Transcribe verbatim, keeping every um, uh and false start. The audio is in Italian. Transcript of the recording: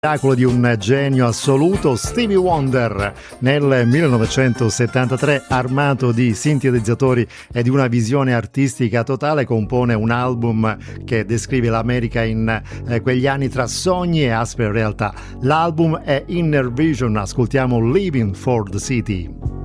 Miracolo di un genio assoluto, Stevie Wonder nel millenovecentosettantatré, armato di sintetizzatori e di una visione artistica totale, compone un album che descrive l'America in eh, quegli anni tra sogni e aspre realtà. L'album è Inner Vision, ascoltiamo Living for the City.